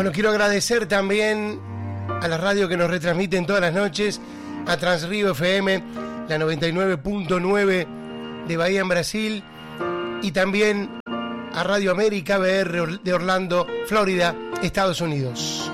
Bueno, quiero agradecer también a la radio que nos retransmiten todas las noches, a Transrío FM, la 99.9 de Bahía en Brasil, y también a Radio América BR de Orlando, Florida, Estados Unidos.